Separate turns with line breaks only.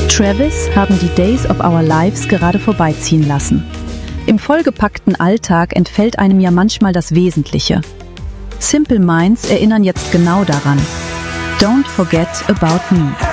Travis haben die Days of Our Lives gerade vorbeiziehen lassen. Im vollgepackten Alltag entfällt einem ja manchmal das Wesentliche. Simple Minds erinnern jetzt genau daran. Don't forget about me.